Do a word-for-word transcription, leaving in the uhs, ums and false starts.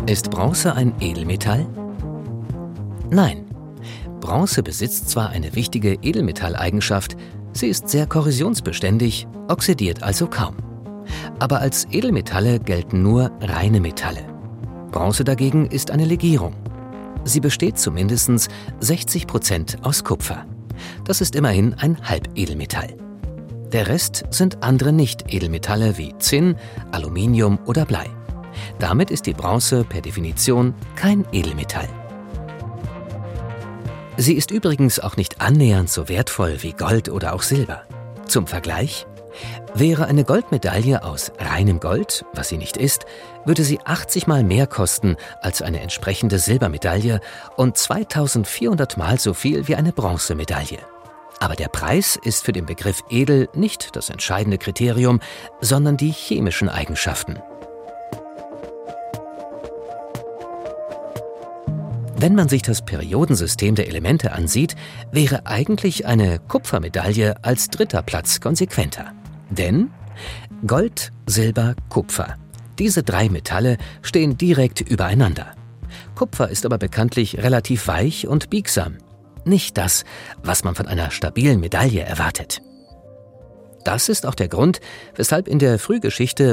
Ist Bronze ein Edelmetall? Nein. Bronze besitzt zwar eine wichtige Edelmetalleigenschaft, sie ist sehr korrosionsbeständig, oxidiert also kaum. Aber als Edelmetalle gelten nur reine Metalle. Bronze dagegen ist eine Legierung. Sie besteht zu mindestens sechzig Prozent aus Kupfer. Das ist immerhin ein Halbedelmetall. Der Rest sind andere Nicht-Edelmetalle wie Zinn, Aluminium oder Blei. Damit ist die Bronze per Definition kein Edelmetall. Sie ist übrigens auch nicht annähernd so wertvoll wie Gold oder auch Silber. Zum Vergleich: Wäre eine Goldmedaille aus reinem Gold, was sie nicht ist, würde sie achtzig Mal mehr kosten als eine entsprechende Silbermedaille und zweitausendvierhundert Mal so viel wie eine Bronzemedaille. Aber der Preis ist für den Begriff edel nicht das entscheidende Kriterium, sondern die chemischen Eigenschaften. Wenn man sich das Periodensystem der Elemente ansieht, wäre eigentlich eine Kupfermedaille als dritter Platz konsequenter. Denn Gold, Silber, Kupfer. Diese drei Metalle stehen direkt übereinander. Kupfer ist aber bekanntlich relativ weich und biegsam. Nicht das, was man von einer stabilen Medaille erwartet. Das ist auch der Grund, weshalb in der Frühgeschichte